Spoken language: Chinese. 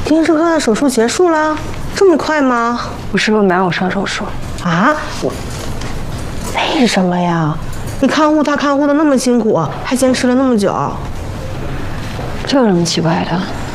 丁师哥的手术结束了，这么快吗？ 我师傅没让我上手术。 啊？为什么呀？你看护他看护的那么辛苦，还坚持了那么久。 这有什么奇怪的？